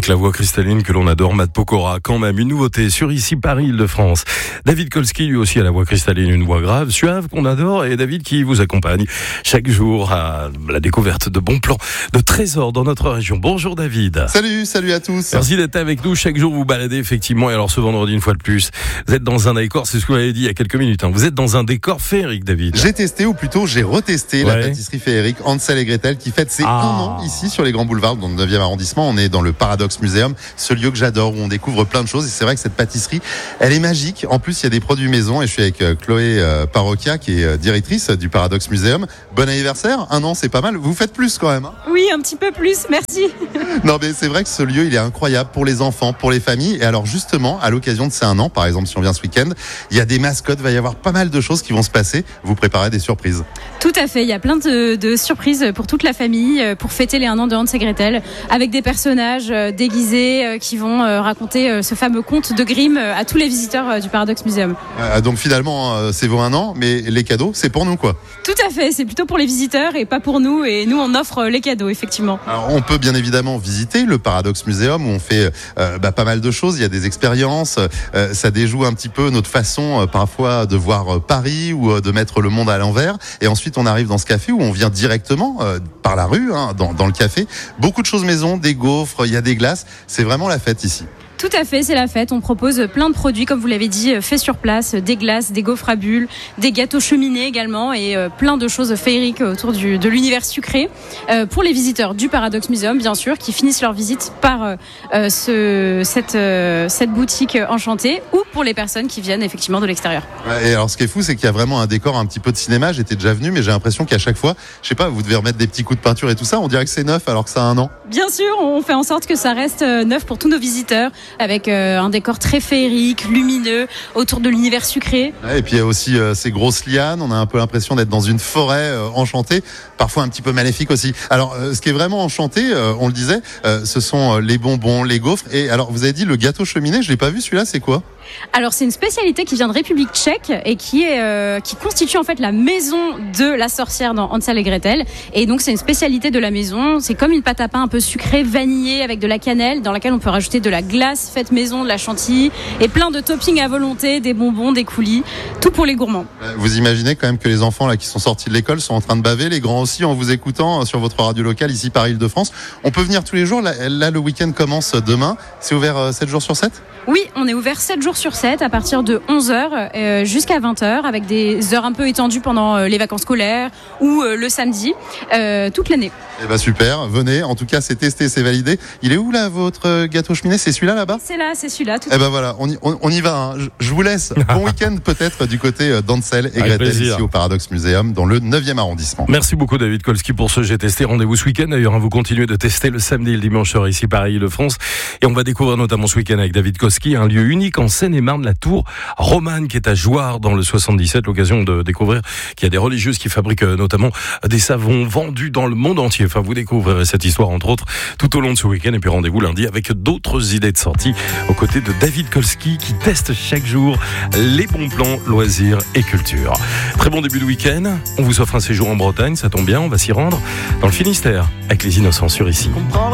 Avec la voix cristalline que l'on adore, Matt Pokora, quand même une nouveauté sur ici Paris, Île-de-France. David Kolski, lui aussi, a la voix cristalline, une voix grave, suave, qu'on adore, et David qui vous accompagne chaque jour à la découverte de bons plans, de trésors dans notre région. Bonjour David. Salut à tous. Merci d'être avec nous. Chaque jour vous baladez effectivement, et alors ce vendredi une fois de plus, vous êtes dans un décor, c'est ce que vous m'avez dit il y a quelques minutes, vous êtes dans un décor féerique, David. J'ai testé, ou plutôt j'ai retesté la pâtisserie féerique Hansel et Gretel qui fête ses 1 an ici sur les grands boulevards dans le 9e arrondissement. On est dans le Paradox Museum, ce lieu que j'adore où on découvre plein de choses, et c'est vrai que cette pâtisserie elle est magique. En plus il y a des produits maison, et je suis avec Chloé Parocchia qui est directrice du Paradox Museum. Bon anniversaire, 1 an c'est pas mal, vous faites plus quand même hein. Oui, un petit peu plus, merci. Non mais c'est vrai que ce lieu il est incroyable pour les enfants, pour les familles, et alors justement à l'occasion de ces 1 an, par exemple si on vient ce week-end, il y a des mascottes, va y avoir pas mal de choses qui vont se passer, vous préparez des surprises. Tout à fait, il y a plein de surprises pour toute la famille pour fêter les 1 an de Hans et Gretel, avec des personnages déguisés qui vont raconter ce fameux conte de Grimm à tous les visiteurs du Paradox Museum. Donc finalement c'est vos 1 an, mais les cadeaux c'est pour nous quoi. Tout à fait, c'est plutôt pour les visiteurs et pas pour nous, et nous on offre les cadeaux effectivement. Alors, on peut bien évidemment visiter le Paradox Museum où on fait pas mal de choses, il y a des expériences, ça déjoue un petit peu notre façon parfois de voir Paris ou de mettre le monde à l'envers, et ensuite on arrive dans ce café où on vient directement par la rue, dans le café, beaucoup de choses maison, des gaufres, il y a des glaces, c'est vraiment la fête ici. Tout à fait, c'est la fête. On propose plein de produits, comme vous l'avez dit, faits sur place, des glaces, des gaufres à bulles, des gâteaux cheminés également, et plein de choses féeriques autour de l'univers sucré pour les visiteurs du Paradox Museum, bien sûr, qui finissent leur visite par cette boutique enchantée, ou pour les personnes qui viennent effectivement de l'extérieur. Et alors, ce qui est fou, c'est qu'il y a vraiment un décor un petit peu de cinéma. J'étais déjà venu, mais j'ai l'impression qu'à chaque fois, je sais pas, vous devez remettre des petits coups de peinture et tout ça. On dirait que c'est neuf alors que ça a 1 an. Bien sûr, on fait en sorte que ça reste neuf pour tous nos visiteurs, avec un décor très féerique, lumineux, autour de l'univers sucré. Et puis il y a aussi ces grosses lianes, on a un peu l'impression d'être dans une forêt enchantée, parfois un petit peu maléfique aussi. Alors ce qui est vraiment enchanté, on le disait, ce sont les bonbons, les gaufres, et alors vous avez dit le gâteau cheminée, je l'ai pas vu celui-là, c'est quoi ? Alors c'est une spécialité qui vient de République tchèque et qui constitue en fait la maison de la sorcière dans Hansel et Gretel, et donc c'est une spécialité de la maison. C'est comme une pâte à pain un peu sucrée, vanillée, avec de la cannelle, dans laquelle on peut rajouter de la glace faite maison, de la chantilly, et plein de toppings à volonté, des bonbons, des coulis, tout pour les gourmands. Vous imaginez quand même que les enfants là qui sont sortis de l'école sont en train de baver, les grands aussi, en vous écoutant sur votre radio locale ici Paris Île-de-France. On peut venir tous les jours, là le week-end commence demain, c'est ouvert 7 jours sur 7 ? Oui, on est ouvert 7 jours sur 7 à partir de 11h jusqu'à 20h, avec des heures un peu étendues pendant les vacances scolaires ou le samedi, toute l'année. Eh ben super, venez, en tout cas c'est testé, c'est validé. Il est où là votre gâteau cheminée ? C'est celui-là là-bas ? C'est là, c'est celui-là. Eh ben voilà, on y va. Je vous laisse. Bon week-end peut-être du côté d'Hansel et Gretel ici au Paradox Museum dans le 9e arrondissement. Merci beaucoup David Kolski pour ce J'ai testé. Rendez-vous ce week-end d'ailleurs, vous continuez de tester le samedi et le dimanche soir ici Paris Île-de-France, et on va découvrir notamment ce week-end avec David Kolski un lieu unique en Seine-et-Marne, la tour romane qui est à Jouarre dans le 77, l'occasion de découvrir qu'il y a des religieuses qui fabriquent notamment des savons vendus dans le monde entier. Enfin, vous découvrirez cette histoire entre autres tout au long de ce week-end, et puis rendez-vous lundi avec d'autres idées de sortie aux côtés de David Kolski qui teste chaque jour les bons plans loisirs et culture. Très bon début de week-end, on vous offre un séjour en Bretagne, ça tombe bien, on va s'y rendre dans le Finistère avec les Innocents sur ici.